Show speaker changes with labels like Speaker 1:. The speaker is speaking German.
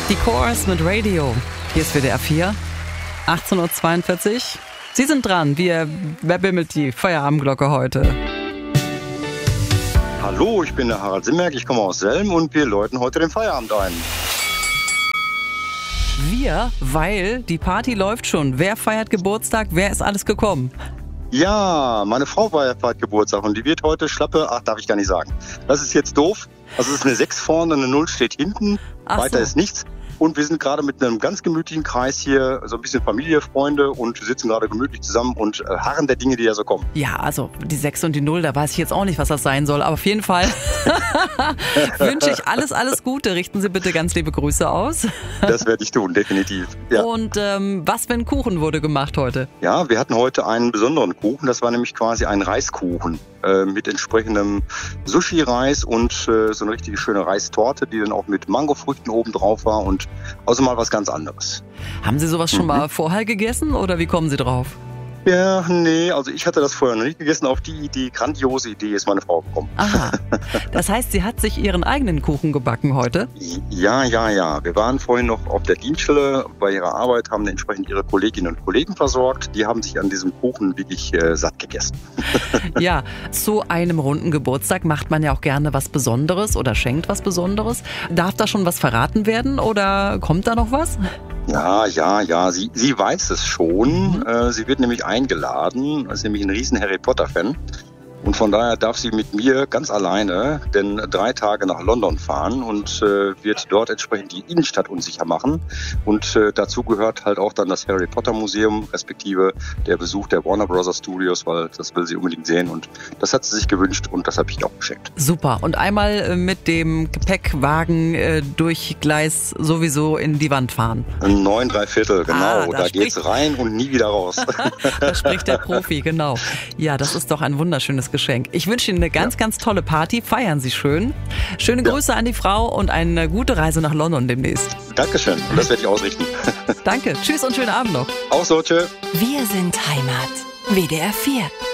Speaker 1: Die Chorus mit Radio. Hier ist WDR 4, 18.42 Uhr. Sie sind dran. Wer bimmelt die Feierabendglocke heute?
Speaker 2: Hallo, ich bin der Harald Simmerk, ich komme aus Selm und wir läuten heute den Feierabend ein.
Speaker 1: Wir, weil die Party läuft schon. Wer feiert Geburtstag? Wer ist alles gekommen?
Speaker 2: Ja, meine Frau feiert Geburtstag und die wird heute darf ich gar nicht sagen. Das ist jetzt doof. Also es ist eine 6 vorne, eine 0 steht hinten, weiter ist nichts. Und wir sind gerade mit einem ganz gemütlichen Kreis hier, so ein bisschen Familie, Freunde und wir sitzen gerade gemütlich zusammen und harren der Dinge, die ja so kommen.
Speaker 1: Ja, also die 6 und die 0, da weiß ich jetzt auch nicht, was das sein soll. Aber auf jeden Fall wünsche ich alles Gute. Richten Sie bitte ganz liebe Grüße aus.
Speaker 2: Das werde ich tun, definitiv. Ja.
Speaker 1: Und was für ein Kuchen wurde gemacht heute?
Speaker 2: Ja, wir hatten heute einen besonderen Kuchen. Das war nämlich quasi ein Reiskuchen mit entsprechendem Sushi-Reis und so eine richtige schöne Reistorte, die dann auch mit Mangofrüchten oben drauf war und also mal was ganz anderes.
Speaker 1: Haben Sie sowas schon mal vorher gegessen oder wie kommen Sie drauf?
Speaker 2: Ja, nee, also ich hatte das vorher noch nicht gegessen. Auf die grandiose Idee ist meine Frau gekommen.
Speaker 1: Aha, das heißt, sie hat sich ihren eigenen Kuchen gebacken heute?
Speaker 2: Ja. Wir waren vorhin noch auf der Dienststelle bei ihrer Arbeit, haben entsprechend ihre Kolleginnen und Kollegen versorgt. Die haben sich an diesem Kuchen wirklich satt gegessen.
Speaker 1: Ja, zu einem runden Geburtstag macht man ja auch gerne was Besonderes oder schenkt was Besonderes. Darf da schon was verraten werden oder kommt da noch was?
Speaker 2: Ja, sie weiß es schon. Sie wird nämlich eingeladen, ist nämlich ein riesen Harry Potter-Fan. Und von daher darf sie mit mir ganz alleine denn 3 Tage nach London fahren und wird dort entsprechend die Innenstadt unsicher machen. Und dazu gehört halt auch dann das Harry Potter Museum, respektive der Besuch der Warner Bros. Studios, weil das will sie unbedingt sehen. Und das hat sie sich gewünscht und das habe ich ihr auch geschenkt.
Speaker 1: Super. Und einmal mit dem Gepäckwagen durch Gleis sowieso in die Wand fahren.
Speaker 2: 9 3/4, genau. Da geht's rein und nie wieder raus.
Speaker 1: Da spricht der Profi, genau. Ja, das ist doch ein wunderschönes Geschenk. Ich wünsche Ihnen eine ganz tolle Party. Feiern Sie schön. Schöne Grüße an die Frau und eine gute Reise nach London demnächst.
Speaker 2: Dankeschön. Und das werde ich ausrichten.
Speaker 1: Danke. Tschüss und schönen Abend noch.
Speaker 2: Auch so. Tschö.
Speaker 3: Wir sind Heimat. WDR 4.